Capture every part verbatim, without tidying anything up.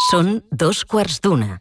Són dos quarts d'una.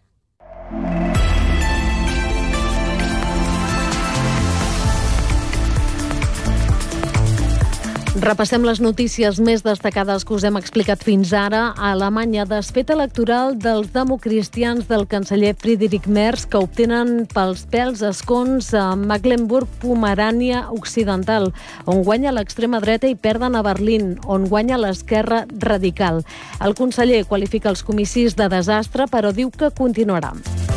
Repassem les notícies més destacades que us hem explicat fins ara. A Alemanya, desfeta electoral dels democristians del canceller Friedrich Merz, que obtenen pels pèls escons a Mecklenburg-Pomerània Occidental, on guanya l'extrema dreta, i perden a Berlín, on guanya l'esquerra radical. El conseller qualifica els comicis de desastre, però diu que continuarà.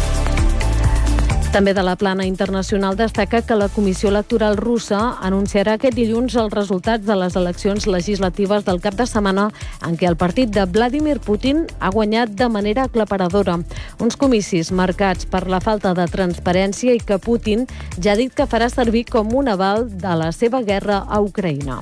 També de la plana internacional destaca que la Comissió Electoral russa anunciarà aquest dilluns els resultats de les eleccions legislatives del cap de setmana en què el partit de Vladimir Putin ha guanyat de manera aclaparadora. Uns comicis marcats per la falta de transparència i que Putin ja ha dit que farà servir com un aval de la seva guerra a Ucraïna.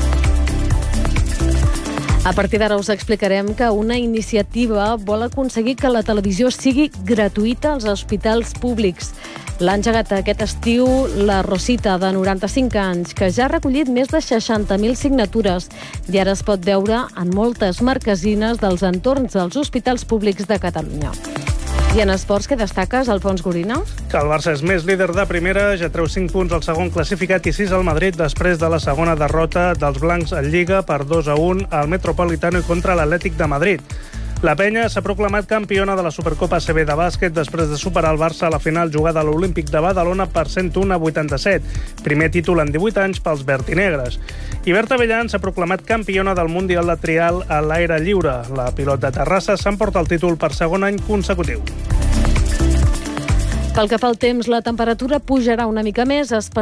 A partir d'ara us explicarem que una iniciativa vol aconseguir que la televisió sigui gratuïta als hospitals públics. L'ha engegat aquest estiu la Rosita, de noranta-cinc anys, que ja ha recollit més de seixanta mil signatures i ara es pot veure en moltes marquesines dels entorns dels hospitals públics de Catalunya. I en esports, què destaques, Alfons Gorina? Que el Barça és més líder de primera, ja treu cinc punts al segon classificat i sis al Madrid després de la segona derrota dels blancs en Lliga per dos a un al Metropolitano i contra l'Atlètic de Madrid. La Penya s'ha proclamat campiona de la Supercopa A C B de bàsquet després de superar el Barça a la final jugada a l'Olímpic de Badalona per cent un a vuitanta-set. Primer títol en divuit anys pels vertinegres. I Berta Bellan s'ha proclamat campiona del Mundial de Trial a l'aire lliure. La pilot de Terrassa s'emporta el títol per segon any consecutiu. Pel que fa al temps, la temperatura pujarà una mica més, especialment